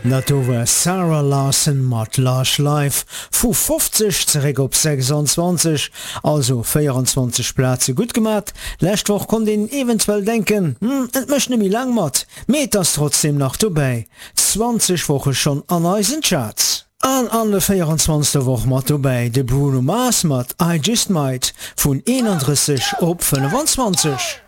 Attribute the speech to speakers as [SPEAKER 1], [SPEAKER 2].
[SPEAKER 1] Dat ower Sarah Larson mat Lush Life vu 50 zerek op 26, also 24 Plätze gut gemat. Lächtwoch kon den eventuell denken, et mech nemmi lang mat, Meters trotzdem nach dobäi. 20 Woche schon an eisen Charts. An de 24. Woch mat dobäi de Bruno Mars mat I Just Might vun 31 op 25.